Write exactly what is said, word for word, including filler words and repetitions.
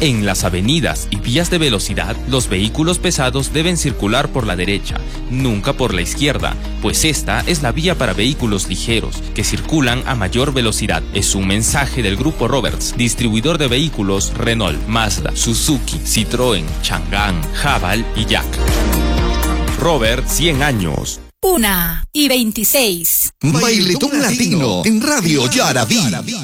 En las avenidas y vías de velocidad, los vehículos pesados deben circular por la derecha, nunca por la izquierda, pues esta es la vía para vehículos ligeros, que circulan a mayor velocidad. Es un mensaje del Grupo Roberts, distribuidor de vehículos Renault, Mazda, Suzuki, Citroën, Chang'an, Haval y Jack. Robert, cien años. Una y veintiséis. Bailetón Latino en Radio Yaraví.